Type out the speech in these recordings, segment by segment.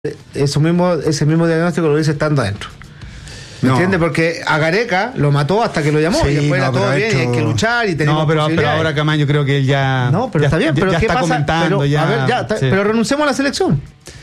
ese mismo diagnóstico lo dice estando adentro. ¿Me entiendes? Porque a Gareca lo mató hasta que lo llamó, y después era todo bien y hay que luchar y tenemos pero ahora Camaño creo que él ya... No, pero está bien, pero ya ¿qué está pasa? comentando, pero, ya, a ver, pero renunciamos a la selección.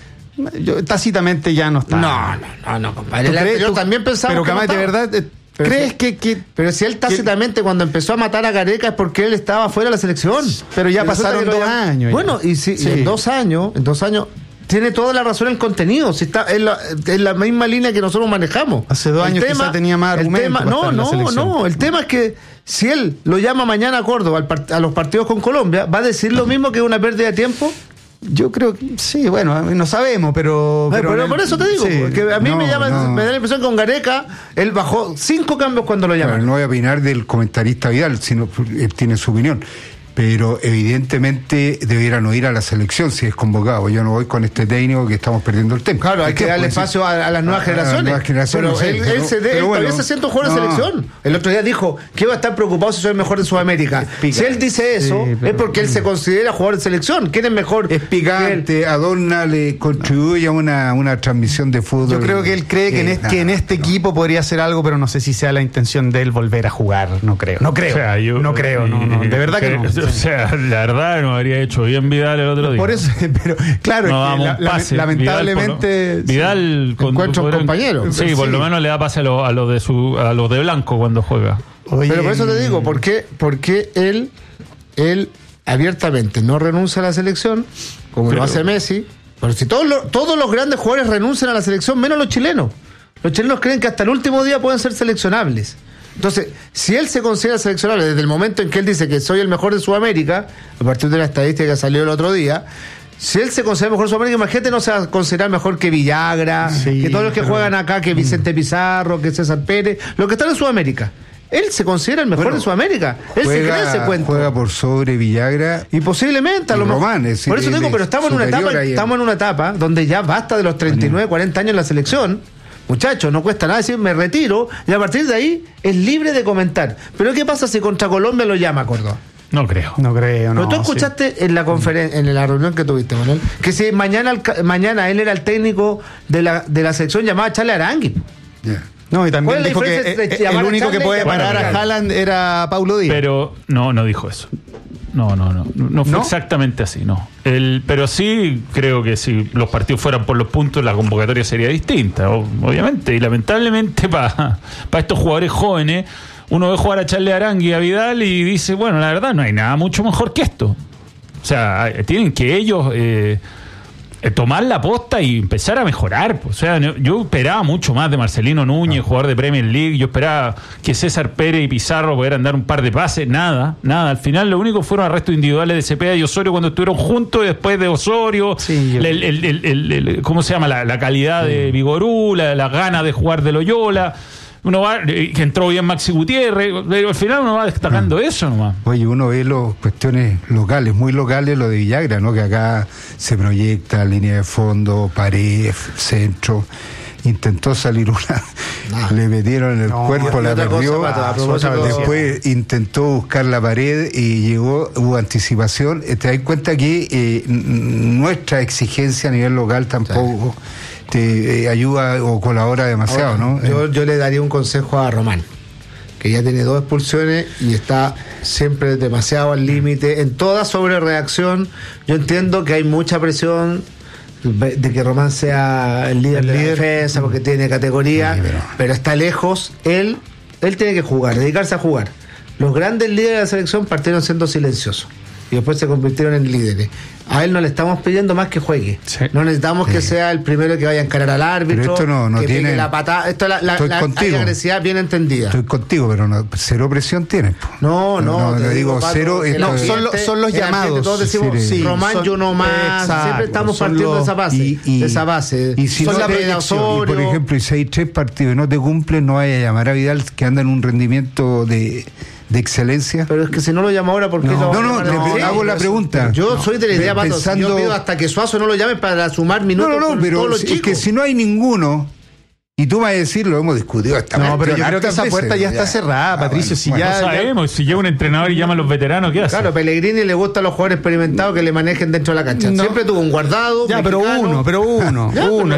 Tácitamente ya no está. No, compadre. Yo también pensaba. Pero Camaño, de verdad... ¿Crees que pero si él tácitamente cuando empezó a matar a Gareca es porque él estaba fuera de la selección? Pero ya pasaron 2 años. Bueno, y si en 2 años tiene toda la razón el contenido, si está en la misma línea que nosotros manejamos. Hace 2 años quizá tenía más argumentos. El tema es que si él lo llama mañana a Córdoba a los partidos con Colombia, ¿va a decir lo mismo que una pérdida de tiempo? Yo creo que sí, bueno, no sabemos, pero por eso te digo, que a mí me da la impresión que con Gareca él bajó 5 cambios cuando lo llaman. No voy a opinar del comentarista Vidal, sino él tiene su opinión. Pero evidentemente debieran ir a la selección si es convocado. Yo no voy con este técnico que estamos perdiendo el tiempo. Claro, hay que darle espacio a las nuevas generaciones. Pero él todavía se siente un jugador de selección. El otro día dijo que iba a estar preocupado si soy el mejor de Sudamérica. Si él dice eso, es porque él se considera jugador de selección. ¿Quién es mejor? Es picante, adorna, le contribuye a una transmisión de fútbol. Yo creo que él cree que en este equipo podría hacer algo, pero no sé si sea la intención de él volver a jugar. No creo. O sea, de verdad que no. O sea, la verdad no habría hecho bien Vidal el otro día. Por eso, pero claro, es que lamentablemente Vidal encuentra un compañero. Sí, por lo menos le da pase a los de blanco cuando juega. Oye, pero por eso te digo, ¿por qué él abiertamente no renuncia a la selección, como lo hace Messi? Pero si todos los grandes jugadores renuncian a la selección, menos los chilenos. Los chilenos creen que hasta el último día pueden ser seleccionables. Entonces, si él se considera seleccionable desde el momento en que él dice que soy el mejor de Sudamérica, a partir de la estadística que salió el otro día, si él se considera mejor de Sudamérica, imagínate, no se va a considerar mejor que Villagra, que todos los que juegan acá, que Vicente Pizarro, que César Pérez, los que están en Sudamérica. Él se considera el mejor de Sudamérica. Él se cree ese cuento. Juega por sobre Villagra. Y posiblemente a lo mejor. Por eso digo, pero estamos en una etapa donde ya basta de los 39, 40 años en la selección. Muchachos, no cuesta nada decir me retiro y a partir de ahí es libre de comentar. Pero ¿qué pasa si contra Colombia lo llama Córdoba? No creo. Pero tú escuchaste en la conferencia, en la reunión que tuviste, Manuel, que si mañana él era el técnico de la selección llamada Charles Arangui. No, y también dijo que el único que puede parar a Haaland era Paulo Díaz. Pero no dijo eso. No fue exactamente así, no. Pero sí creo que si los partidos fueran por los puntos, la convocatoria sería distinta, obviamente. Y lamentablemente para estos jugadores jóvenes, uno ve jugar a Charles Arangui y a Vidal y dice, bueno, la verdad no hay nada mucho mejor que esto. O sea, tienen que ellos tomar la posta y empezar a mejorar. O sea, yo esperaba mucho más de Marcelino Núñez, jugador de Premier League. Yo esperaba que César Pérez y Pizarro pudieran dar un par de pases. Nada. Al final lo único fueron arrestos individuales de Cepeda y Osorio cuando estuvieron juntos, y después de Osorio, ¿cómo se llama? La calidad de Vigorú, las ganas de jugar de Loyola. Uno va, que entró bien Maxi Gutiérrez, pero al final uno va destacando eso nomás. Oye, uno ve las cuestiones locales, muy locales, lo de Villagra, ¿no? Que acá se proyecta línea de fondo, pared, centro. Intentó salir le metieron en el cuerpo, la perdió. Después intentó buscar la pared y hubo anticipación. Te das cuenta que nuestra exigencia a nivel local tampoco te ayuda o colabora demasiado. Ahora, ¿no? Yo le daría un consejo a Román, que ya tiene 2 expulsiones y está siempre demasiado al límite en toda sobrereacción. Yo entiendo que hay mucha presión de que Román sea el líder de la defensa porque tiene categoría, pero está lejos. Él tiene que jugar, dedicarse a jugar. Los grandes líderes de la selección partieron siendo silenciosos y después se convirtieron en líderes. A él no le estamos pidiendo más que juegue. No necesitamos que sea el primero que vaya a encarar al árbitro, pero esto no que tiene la patada. Esto la agresividad bien entendida. Estoy contigo, pero cero presión tiene. No, digo cero. Son los llamados. Todos decimos, Román, yo no más. Siempre estamos partiendo de esa base. Y si son no por ejemplo, si hay 3 partidos y no te cumplen, no vaya a llamar a Vidal, que anda en un rendimiento de excelencia. Pero es que si no lo llama ahora, ¿por qué le hago la pregunta. Yo soy de la idea, yo pido hasta que Suazo no lo llame para sumar minutos. Pero todos los chicos. Es que si no hay ninguno, Y tú vas a decir, lo hemos discutido esta vez. No, pero yo creo que esa puerta ya está cerrada, Patricio. Si no sabemos, si llega un entrenador y llama a los veteranos, ¿qué hace? Claro, Pellegrini le gusta a los jugadores experimentados que le manejen dentro de la cancha. Siempre tuvo un guardado. Ya, mexicano. pero uno.